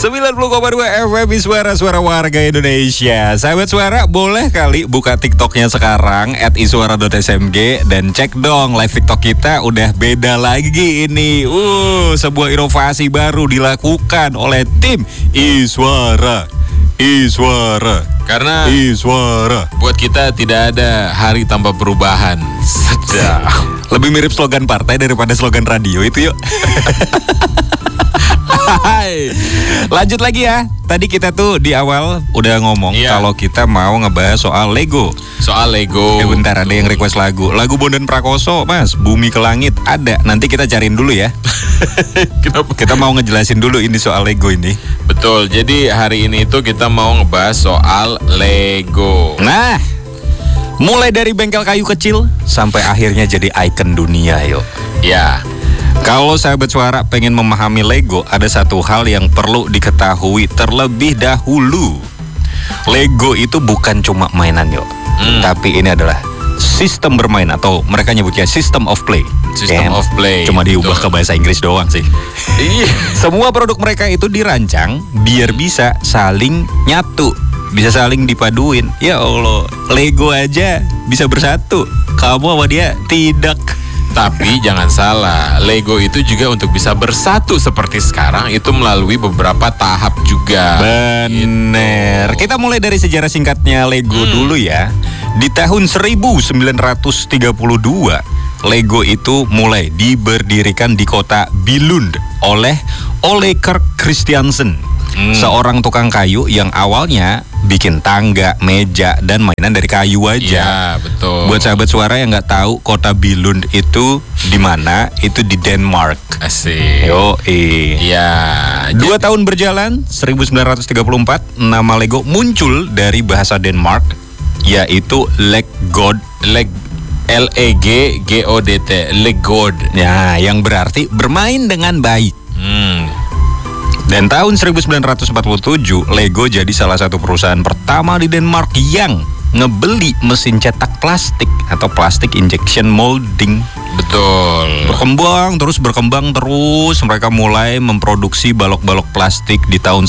90,2 FM Suara Warga Indonesia. Sahabat Suara, boleh kali buka TikToknya sekarang @iswara.smg dan cek dong live TikTok kita udah beda lagi ini. Sebuah inovasi baru dilakukan oleh tim Iswara. Karena Iswara. buat kita tidak ada hari tanpa perubahan. Sedap. Lebih mirip slogan partai daripada slogan radio itu yuk. Lanjut lagi ya. Tadi kita tuh di awal udah ngomong kalau kita mau ngebahas soal Lego. Bentar, ada yang request lagu Bondan Prakoso, Mas, Bumi ke Langit. Ada, nanti kita cariin dulu ya. Kita mau ngejelasin dulu ini soal Lego ini. Betul, jadi hari ini tuh kita mau ngebahas soal Lego. Nah, mulai dari bengkel kayu kecil sampai akhirnya jadi ikon dunia yuk. Ya. Kalau sahabat Suara pengen memahami Lego, ada satu hal yang perlu diketahui terlebih dahulu. Lego itu bukan cuma mainan yuk, tapi ini adalah sistem bermain atau mereka nyebutnya system of play. System of play. Cuma diubah ke bahasa Inggris doang sih. Iya. Semua produk mereka itu dirancang biar bisa saling nyatu, bisa saling dipaduin. Ya Allah, Lego aja bisa bersatu. Kamu sama dia tidak. Tapi jangan salah, Lego itu juga untuk bisa bersatu seperti sekarang itu melalui beberapa tahap juga. Bener. Kita mulai dari sejarah singkatnya Lego dulu ya. Di tahun 1932, Lego itu mulai diberdirikan di kota Billund oleh Ole Kirk Christiansen, seorang tukang kayu yang awalnya bikin tangga, meja, dan mainan dari kayu aja. Ya, betul. Buat sahabat Suara yang nggak tahu kota Billund itu di mana, itu di Denmark. Asik. Iya. 2 tahun berjalan, 1934, nama Lego muncul dari bahasa Denmark, yaitu Legod. Legod. Ya, yang berarti bermain dengan baik. Dan tahun 1947, Lego jadi salah satu perusahaan pertama di Denmark yang ngebeli mesin cetak plastik atau plastic injection molding. Betul. Berkembang terus, mereka mulai memproduksi balok-balok plastik di tahun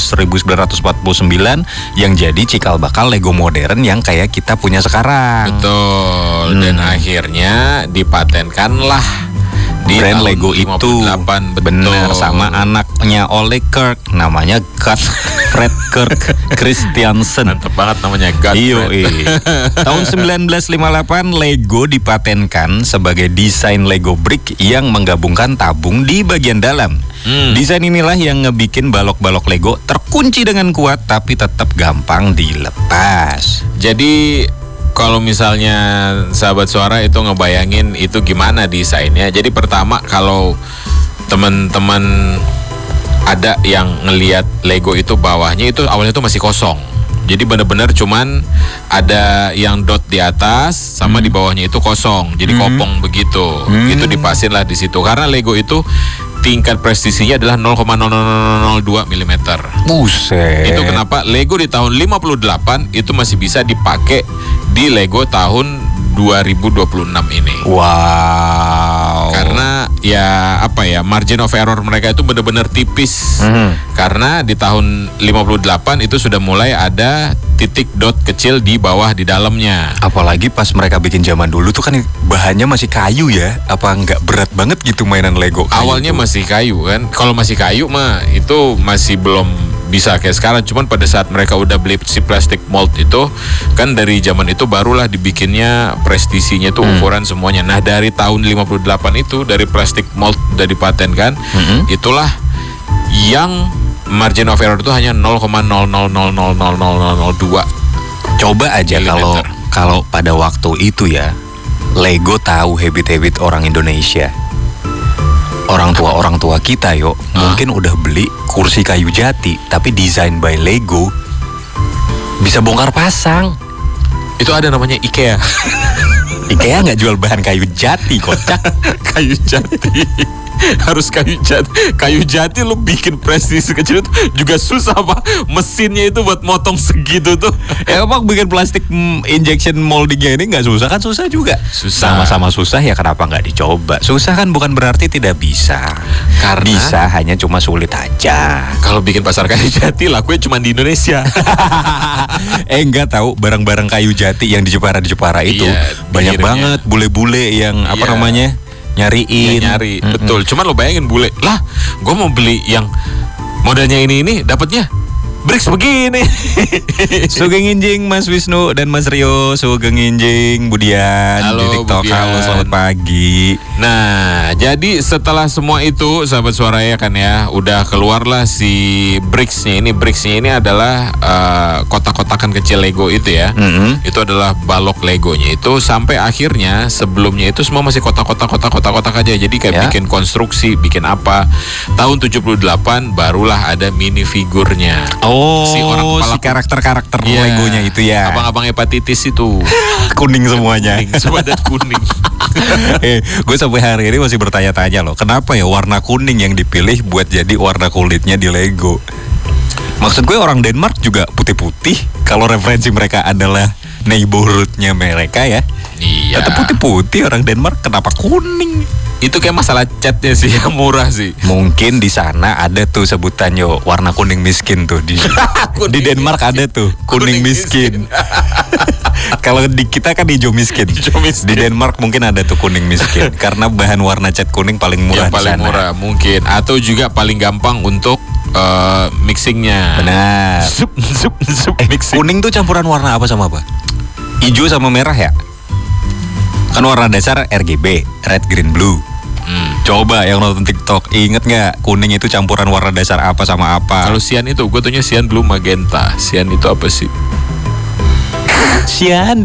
1949 yang jadi cikal bakal Lego modern yang kayak kita punya sekarang. Betul. Dan akhirnya dipatenkanlah di brand Lego itu. Bener, sama anaknya Ole Kirk, namanya Godfred Kirk Christiansen. Mantep banget namanya Godfred. Tahun 1958 Lego dipatenkan sebagai desain Lego brick yang menggabungkan tabung di bagian dalam. Desain inilah yang ngebikin balok-balok Lego terkunci dengan kuat tapi tetap gampang dilepas. Jadi kalau misalnya sahabat Suara itu ngebayangin itu gimana desainnya. Jadi pertama kalau teman-teman ada yang ngelihat Lego itu bawahnya itu awalnya itu masih kosong. Jadi benar-benar cuman ada yang dot di atas sama di bawahnya itu kosong. Jadi kopong begitu. Itu dipasin lah di situ. Karena Lego itu tingkat presisinya adalah 0,0002 mm. Buset. Itu kenapa Lego di tahun 58 itu masih bisa dipakai di Lego tahun 2026 ini. Wow. Karena margin of error mereka itu benar-benar tipis. Karena di tahun 58 itu sudah mulai ada titik dot kecil di bawah di dalamnya. Apalagi pas mereka bikin zaman dulu tuh kan bahannya masih kayu ya. Apa nggak berat banget gitu mainan Lego kayu? Awalnya masih kayu kan. Kalau masih kayu mah itu masih belum bisa kayak sekarang. Cuman pada saat mereka udah beli si plastic mold itu kan dari zaman itu barulah dibikinnya prestisinya tuh ukuran semuanya. Nah dari tahun 58 itu dari plastic mold udah dipatenkan, itulah yang margin of error itu hanya 0,000002. Coba aja kalau pada waktu itu ya Lego tahu habit-habit orang Indonesia. Orang tua kita mungkin udah beli kursi kayu jati tapi desain by Lego, bisa bongkar pasang. Itu ada namanya IKEA. IKEA nggak jual bahan kayu jati, kocak. Kayu jati. harus kayu jati lu bikin prestis kecil itu juga susah Pak. Mesinnya itu buat motong segitu tuh. Emang bikin plastik injection moldingnya ini nggak susah kan? Susah juga. Susah. Sama-sama susah ya, kenapa nggak dicoba? Susah kan bukan berarti tidak bisa. Karena bisa, hanya cuma sulit aja. Kalau bikin pasar kayu jati lakunya cuma di Indonesia. Enggak tahu, barang-barang kayu jati yang di Jepara itu banyak banget bule-bule yang apa namanya? Nyariin. Nyari. Betul. Cuman lo bayangin bule, lah gue mau beli yang modelnya ini dapatnya Brix begini. Sugeng Injing Mas Wisnu dan Mas Rio. Sugeng Injing Budian. Halo, di TikTok. Budian. Halo, selamat pagi. Nah, jadi setelah semua itu sahabat suara ya kan ya, udah keluarlah si Brixnya. Brixnya ini adalah kotak-kotakan kecil Lego itu ya. Itu adalah balok Legonya itu, sampai akhirnya sebelumnya itu semua masih kotak-kotak aja. Jadi kayak bikin konstruksi, bikin apa. Tahun 78 barulah ada mini figurnya. Si karakter-karakter Legonya itu ya. Abang-abang hepatitis itu. Kuning semuanya. Semua dan kuning. Gue sampai hari ini masih bertanya-tanya loh, kenapa ya warna kuning yang dipilih buat jadi warna kulitnya di Lego? Maksud gue orang Denmark juga putih-putih. Kalau referensi mereka adalah neighborhoodnya mereka ya. Iya. Tetap putih-putih orang Denmark, kenapa kuning? Itu kayak masalah catnya sih yang murah sih. Mungkin di sana ada tuh sebutannya warna kuning miskin tuh di di Denmark ada tuh kuning miskin. Kalau di kita kan hijau miskin. Di Denmark mungkin ada tuh kuning miskin karena bahan warna cat kuning paling murah di sana. Paling murah mungkin, atau juga paling gampang untuk mixingnya. Benar. Mixing. Kuning tuh campuran warna apa sama apa? Hijau sama merah ya? Kan warna dasar RGB, red, green, blue. Coba yang nonton TikTok, inget nggak kuning itu campuran warna dasar apa sama apa? Kalau sian itu, gue taunya sian, blue, magenta. Sian itu apa sih? Sian.